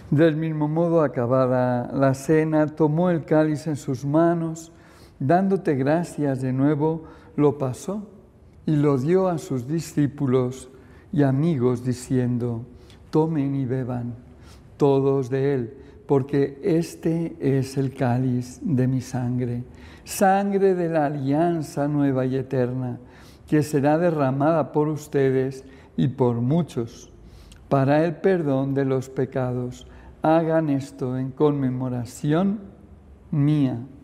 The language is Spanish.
Del mismo modo, acabada la cena, tomó el cáliz en sus manos, dándote gracias de nuevo, lo pasó y lo dio a sus discípulos y amigos, diciendo: tomen y beban todos de él, porque este es el cáliz de mi sangre, sangre de la alianza nueva y eterna, que será derramada por ustedes y por muchos para el perdón de los pecados. Hagan esto en conmemoración mía.